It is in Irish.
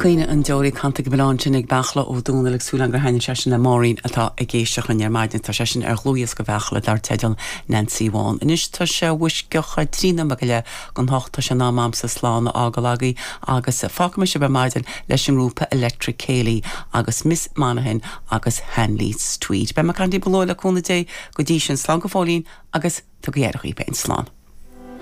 Cuoine an deorí canta go beán sin ag bechla ó dúnaleg súlan gur haine sesin na mórín atá a géisteach an maidin tá sesin ar glúias go bhechla dar teidir Nancy Vaughan. Inis tá se bhuis gocha trína me go le gon hochtta se námam sa sláán agalagaí agus fácama se be maidin leis an rúpa Electric Cayley agus Miss Monaghan agus Hanley Street. Be me candí bolóla cúna dé go dtí sin slán go fólín agus tu géirech í pein slán.